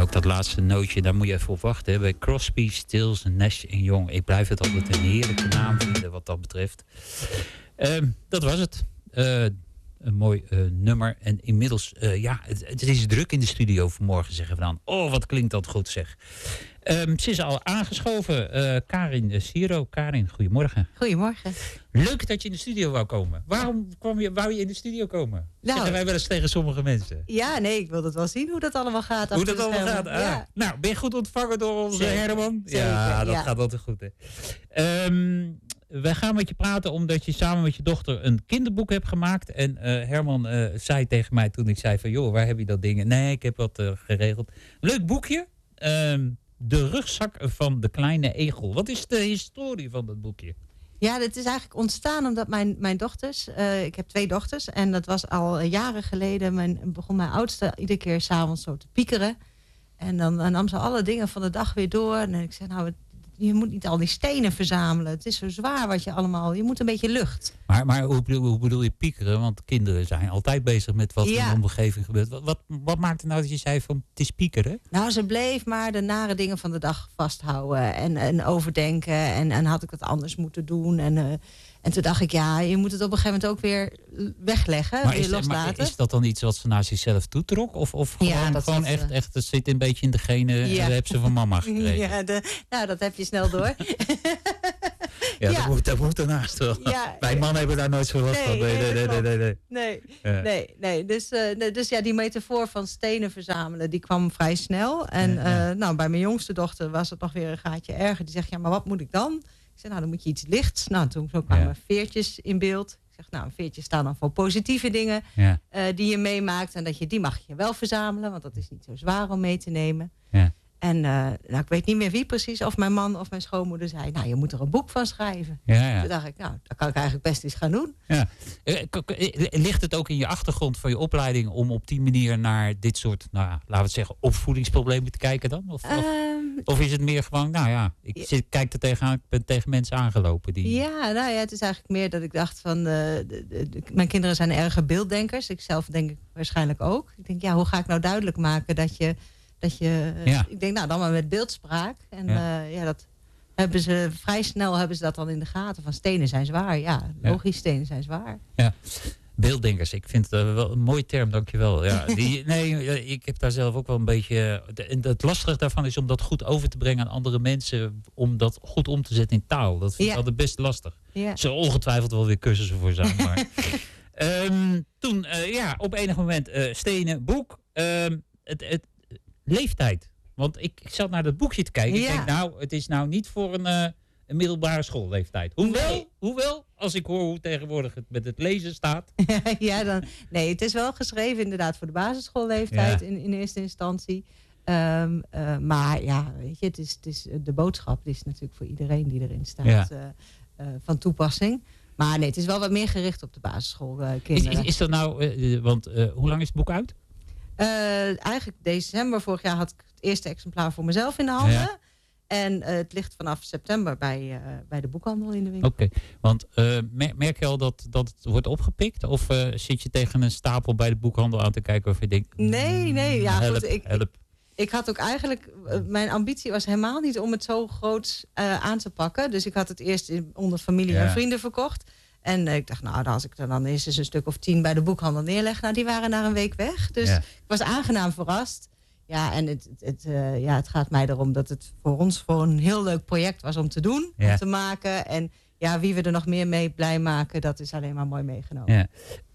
ook dat laatste nootje, daar moet je even op wachten. Hè. Bij Crosby, Stills, Nash & Young. Ik blijf het altijd een heerlijke naam vinden wat dat betreft. Dat was het. Een mooi nummer. En inmiddels, het is druk in de studio vanmorgen, zeggen we dan. Oh, wat klinkt dat goed, zeg. Ze is al aangeschoven. Karin Siro. Karin, goedemorgen. Goedemorgen. Leuk dat je in de studio wou komen. Waarom wou je in de studio komen? Nou, zeggen wij wel eens tegen sommige mensen. Ja, nee, ik wil het wel zien hoe dat allemaal gaat. Hoe dat allemaal gaat? Ja. Nou, ben je goed ontvangen door onze Zeker, Herman? zeker, Ja, dat ja. gaat altijd goed, hè. Wij gaan met je praten omdat je samen met je dochter een kinderboek hebt gemaakt. En Herman zei tegen mij toen ik zei van, joh, waar heb je dat ding? Nee, ik heb wat geregeld. Leuk boekje. De rugzak van de kleine egel. Wat is de historie van dat boekje? Ja, dit is eigenlijk ontstaan omdat mijn dochters... ik heb 2 dochters en dat was al jaren geleden. Begon mijn oudste iedere keer 's avonds zo te piekeren. En dan nam ze alle dingen van de dag weer door. En ik zei, nou, je moet niet al die stenen verzamelen. Het is zo zwaar wat je allemaal... Je moet een beetje lucht. Maar hoe bedoel je piekeren? Want kinderen zijn altijd bezig met wat in de omgeving gebeurt. Wat maakte nou dat je zei van het is piekeren? Nou, ze bleef maar de nare dingen van de dag vasthouden. En overdenken. En had ik het anders moeten doen. En toen dacht ik, ja, je moet het op een gegeven moment ook weer wegleggen. Weer loslaten. Maar is dat dan iets wat ze naar zichzelf toetrok? Of gewoon echt, het zit een beetje in de genen en dat heb ze van mama gekregen? Ja, dat heb je snel door. Dat moet ernaast wel. Ja, wij mannen hebben daar nooit zo last van. Nee. Dus ja, die metafoor van stenen verzamelen, die kwam vrij snel. En nou, bij mijn jongste dochter was het nog weer een gaatje erger. Die zegt, ja, maar wat moet ik dan? Ik zei, nou, dan moet je iets lichts. Nou, toen kwamen veertjes in beeld. Ik zeg, nou, veertjes staan dan voor positieve dingen die je meemaakt. En die mag je wel verzamelen, want dat is niet zo zwaar om mee te nemen. Ja. En ik weet niet meer wie precies, of mijn man of mijn schoonmoeder zei, nou, je moet er een boek van schrijven. Ja. Toen dacht ik, nou, dat kan ik eigenlijk best eens gaan doen. Ja. Ligt het ook in je achtergrond van je opleiding om op die manier naar dit soort, nou ja, laten we het zeggen, opvoedingsproblemen te kijken dan? Of is het meer gewoon, nou ja, ik kijk er tegenaan, ik ben tegen mensen aangelopen die... Ja, nou ja, het is eigenlijk meer dat ik dacht van, mijn kinderen zijn erge beelddenkers. Ik zelf denk ik waarschijnlijk ook. Ik denk, ja, hoe ga ik nou duidelijk maken dat je ik denk, nou, dan maar met beeldspraak. En dat hebben ze vrij snel dat dan in de gaten. Van stenen zijn zwaar. Ja, logisch, stenen zijn zwaar. Ja. Beelddenkers, ik vind het wel een mooie term, dankjewel. Ja, ik heb daar zelf ook wel een beetje... Het lastige daarvan is om dat goed over te brengen aan andere mensen. Om dat goed om te zetten in taal. Dat vind ik altijd best lastig. Ja. Er zullen ongetwijfeld wel weer cursussen voor zijn. Maar toen, op enig moment stenen, boek. Leeftijd. Want ik zat naar dat boekje te kijken. Ik denk, nou, het is nou niet voor een middelbare schoolleeftijd. Hoewel, als ik hoor hoe tegenwoordig het met het lezen staat. Nee, het is wel geschreven inderdaad voor de basisschoolleeftijd in eerste instantie. Maar ja, weet je, het is de boodschap is natuurlijk voor iedereen die erin staat van toepassing. Maar nee, het is wel wat meer gericht op de basisschoolkinderen. Is dat nou, hoe lang is het boek uit? Eigenlijk december vorig jaar had ik het eerste exemplaar voor mezelf in de handen. Ja. En het ligt vanaf september bij de boekhandel in de winkel. Oké, want merk je al dat het wordt opgepikt? Of zit je tegen een stapel bij de boekhandel aan te kijken of je denkt... Nee. Ja, help. Ik had ook eigenlijk... mijn ambitie was helemaal niet om het zo groot aan te pakken. Dus ik had het eerst onder familie en vrienden verkocht. En ik dacht, nou, als ik er dan eens een stuk of 10 bij de boekhandel neerleg... Nou, die waren na een week weg. Dus ik was aangenaam verrast. Ja, en het gaat mij erom dat het voor ons voor een heel leuk project was om te doen. Om te maken. En ja, wie we er nog meer mee blij maken, dat is alleen maar mooi meegenomen. Ja.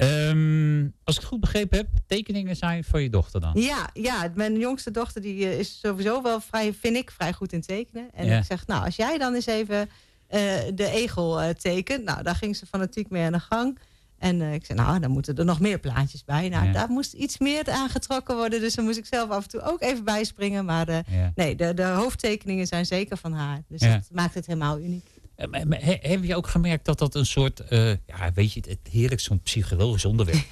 Als ik het goed begrepen heb, tekeningen zijn van je dochter dan? Ja, mijn jongste dochter die is sowieso wel vrij goed in tekenen. En ik zeg, nou, als jij dan eens even... de egel tekent. Nou, daar ging ze fanatiek mee aan de gang. En ik zei, nou, dan moeten er nog meer plaatjes bij. Nou, daar moest iets meer aangetrokken worden. Dus dan moest ik zelf af en toe ook even bijspringen. Maar de hoofdtekeningen zijn zeker van haar. Dus dat maakt het helemaal uniek. Heb je ook gemerkt dat een soort... weet je, het heerlijk zo'n psychologisch onderwerp.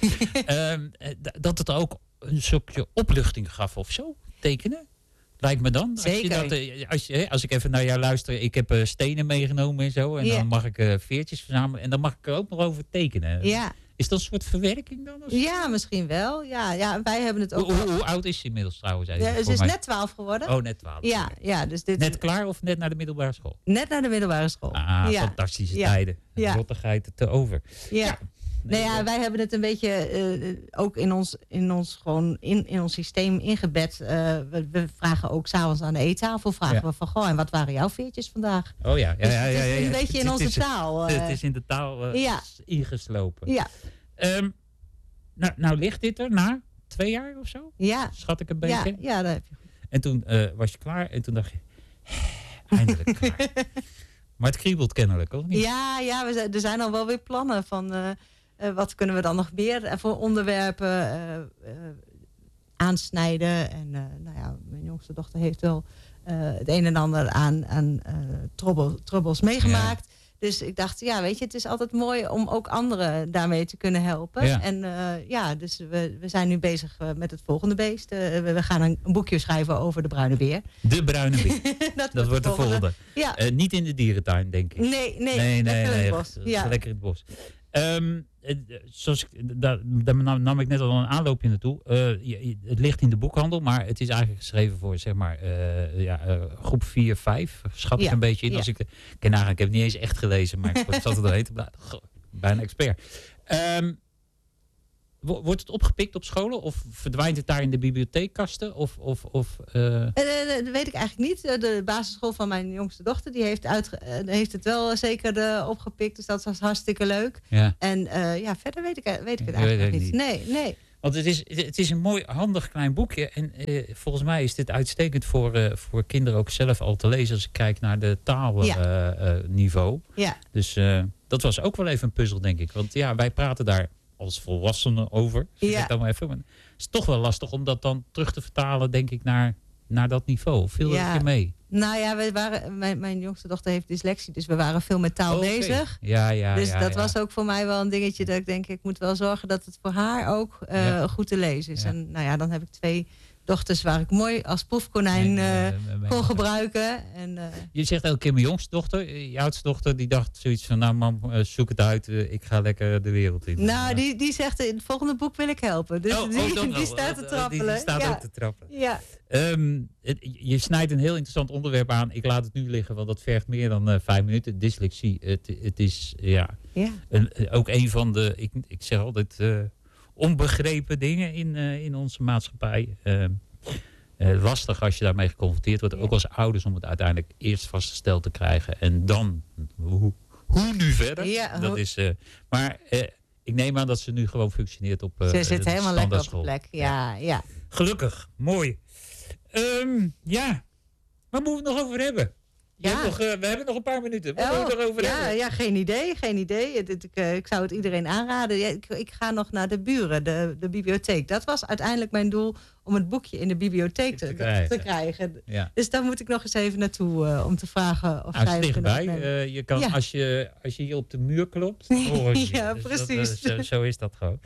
Dat het ook een stukje opluchting gaf of zo, tekenen? Lijkt me dan. Zeker. Als ik even naar jou luister. Ik heb stenen meegenomen en zo. En dan mag ik veertjes verzamelen. En dan mag ik er ook nog over tekenen. Ja. Is dat een soort verwerking dan? Of Ja, misschien wel. Ja, wij hebben het ook... Hoe oud is ze inmiddels trouwens? Ja, ze is net 12 geworden. Oh, net 12. Ja, dus dit... Net klaar of net naar de middelbare school? Net naar de middelbare school. Fantastische tijden. Ja. Rottigheid te over. Ja. Wij hebben het een beetje ook in ons systeem ingebed. We vragen ook s'avonds aan de eettafel we van, goh, en wat waren jouw veertjes vandaag? Oh ja. Dus het is een beetje in onze taal. Het is in de taal ingeslopen. Ja. Nou ligt dit er na 2 jaar of zo? Ja. Schat ik een beetje? Ja, dat heb je. En toen was je klaar en toen dacht je, eindelijk klaar. Maar het kriebelt kennelijk, of niet? Ja, er zijn al wel weer plannen van... wat kunnen we dan nog meer voor onderwerpen aansnijden? En mijn jongste dochter heeft wel het een en ander aan troubles meegemaakt. Ja. Dus ik dacht, weet je, het is altijd mooi om ook anderen daarmee te kunnen helpen. Ja. En dus we zijn nu bezig met het volgende beest. We gaan een boekje schrijven over de bruine beer. De bruine beer. dat wordt de volgende. Ja. Niet in de dierentuin, denk ik. Nee. Lekker in het bos. Ja. Lekker in het bos. Daar nam ik net al een aanloopje naartoe. Het ligt in de boekhandel, maar het is eigenlijk geschreven voor zeg maar groep 4, 5. Schat ik een beetje in. Als ik heb het niet eens echt gelezen, maar ik zat er doorheen te bladeren. Bijna expert. Wordt het opgepikt op scholen of verdwijnt het daar in de bibliotheekkasten? Dat weet ik eigenlijk niet. De basisschool van mijn jongste dochter die heeft het wel zeker opgepikt. Dus dat was hartstikke leuk. Ja. En verder weet ik het eigenlijk niet. Nee. Want het is een mooi, handig klein boekje. En volgens mij is dit uitstekend voor kinderen ook zelf al te lezen. Als ik kijk naar de taalniveau. Ja. Dus dat was ook wel even een puzzel, denk ik. Want wij praten daar als volwassenen over. Ik dan maar even. Maar het is toch wel lastig om dat dan terug te vertalen, denk ik, naar dat niveau. Viel er je mee? Nou ja, mijn jongste dochter heeft dyslexie, dus we waren veel met taal bezig. Ja. Dus dat was ook voor mij wel een dingetje dat ik denk, ik moet wel zorgen dat het voor haar ook goed te lezen is. Ja. En dan heb ik 2 dochters waar ik mooi als proefkonijn kon gebruiken. En, je zegt elke keer mijn jongste dochter. Je oudste dochter die dacht zoiets van, nou mam, zoek het uit. Ik ga lekker de wereld in. Nou, die zegt, in het volgende boek wil ik helpen. Dus die staat te trappelen. Die staat ook te trappelen. Ja. Je snijdt een heel interessant onderwerp aan. Ik laat het nu liggen, want dat vergt meer dan 5 minuten. Dyslexie, het is ook een van de, ik zeg altijd... onbegrepen dingen in onze maatschappij. Lastig als je daarmee geconfronteerd wordt. Ook als ouders om het uiteindelijk eerst vastgesteld te krijgen. En dan, hoe nu verder? Ja, dat is, maar ik neem aan dat ze nu gewoon functioneert op ze zit helemaal lekker op de plek. Ja. Gelukkig, mooi. Waar moeten we het nog over hebben? We hebben nog een paar minuten. Wat moeten we het nog over hebben? Ja, geen idee. Ik zou het iedereen aanraden. Ik ga nog naar de buren, de bibliotheek. Dat was uiteindelijk mijn doel om het boekje in de bibliotheek te krijgen. Ja. Dus daar moet ik nog eens even naartoe om te vragen of zij het kunnen opnemen. Je kan, als je hier op de muur klopt. Ja, precies. Zo is dat gewoon.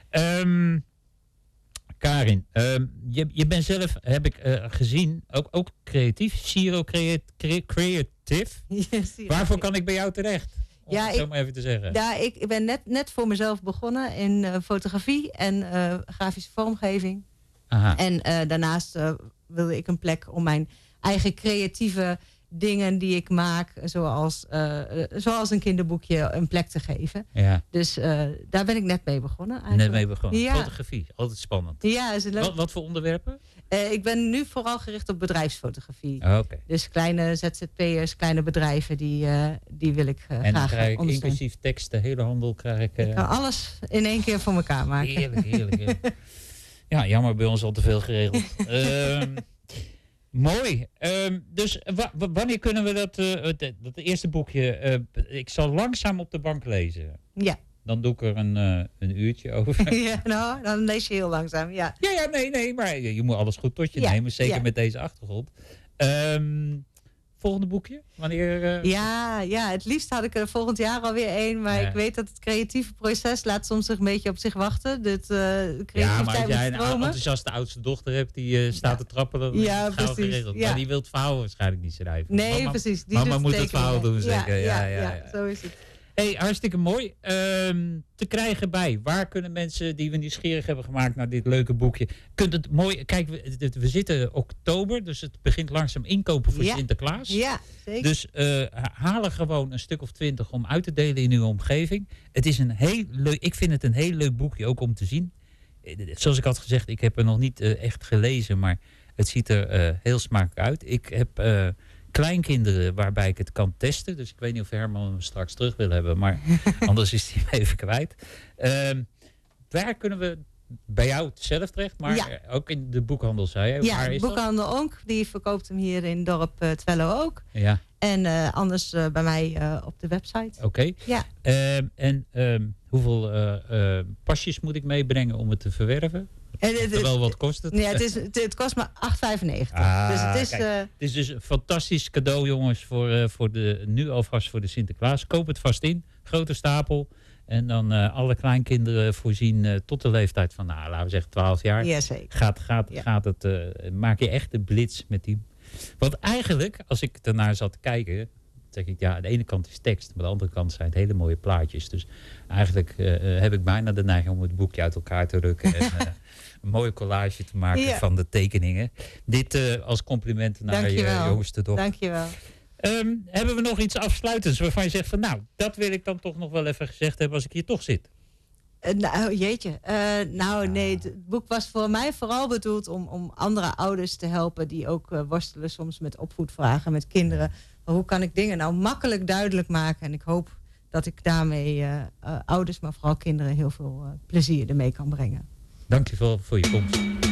Karin, je bent zelf, heb ik gezien, ook creatief. Siro Creative. Yes, waarvoor kan ik bij jou terecht? Om het zo maar even te zeggen. Ja, ik ben net voor mezelf begonnen in fotografie en grafische vormgeving. Aha. En daarnaast wilde ik een plek om mijn eigen creatieve dingen die ik maak, zoals een kinderboekje, een plek te geven. Ja. Dus daar ben ik net mee begonnen. Eigenlijk. Net mee begonnen. Ja. Fotografie, altijd spannend. Ja, is het leuk. Wat voor onderwerpen? Ik ben nu vooral gericht op bedrijfsfotografie. Oh, okay. Dus kleine ZZP'ers, kleine bedrijven, die wil ik graag en dan krijg ik inclusief tekst, de hele handel krijg ik... Ik kan alles in één keer voor elkaar maken. Heerlijk. Ja, jammer, bij ons al te veel geregeld. Mooi. Dus wanneer kunnen we dat eerste boekje... ik zal langzaam op de bank lezen. Ja. Dan doe ik er een uurtje over. Ja, nou, dan lees je heel langzaam, ja. Nee, maar je moet alles goed tot je nemen. Zeker met deze achtergrond. Volgende boekje? Wanneer? Ja, het liefst had ik er volgend jaar alweer één. Maar ik weet dat het creatieve proces laat soms een beetje op zich wachten. Maar als jij een enthousiaste oudste dochter hebt die staat te trappen, dan is het gauw geregeld. Maar die wil het verhaal waarschijnlijk niet schrijven. Nee, precies. Mama moet het verhaal doen, zeker. Ja, zo is het. Hey, hartstikke mooi. Te krijgen bij. Waar kunnen mensen die we nieuwsgierig hebben gemaakt naar dit leuke boekje. Kunt het mooi. Kijk, we zitten oktober, dus het begint langzaam inkopen voor Sinterklaas. Ja, zeker. Dus haal er gewoon een stuk of 20 om uit te delen in uw omgeving. Het is een heel leuk. Ik vind het een heel leuk boekje ook om te zien. Zoals ik had gezegd, ik heb er nog niet echt gelezen, maar het ziet er heel smakelijk uit. Ik heb kleinkinderen waarbij ik het kan testen. Dus ik weet niet of Herman hem straks terug wil hebben. Maar anders is hij hem even kwijt. Waar kunnen we bij jou zelf terecht? Maar ook in de boekhandel, zei je. Ja, waar de is boekhandel Onk. Die verkoopt hem hier in dorp Twello ook. Ja. En anders bij mij op de website. Oké. Ja. Hoeveel pasjes moet ik meebrengen om het te verwerven? Terwijl wat kost het? Ja, het kost maar €8,95. Dus het is, het is dus een fantastisch cadeau, jongens, nu alvast voor de Sinterklaas. Koop het vast in, grote stapel. En dan alle kleinkinderen voorzien tot de leeftijd van, laten we zeggen 12 jaar. Ja, zeker. Maak je echt de blitz met die. Want eigenlijk, als ik ernaar zat te kijken, zeg ik, aan de ene kant is tekst, maar aan de andere kant zijn het hele mooie plaatjes. Dus eigenlijk heb ik bijna de neiging om het boekje uit elkaar te rukken en een mooie collage te maken van de tekeningen. Dit als compliment naar je jongste dochter. Dankjewel. Hebben we nog iets afsluitends waarvan je zegt van, dat wil ik dan toch nog wel even gezegd hebben als ik hier toch zit? Nee, het boek was voor mij vooral bedoeld om andere ouders te helpen die ook worstelen soms met opvoedvragen met kinderen. Hoe kan ik dingen nou makkelijk duidelijk maken? En ik hoop dat ik daarmee ouders, maar vooral kinderen heel veel plezier ermee kan brengen. Dankjewel voor je komst.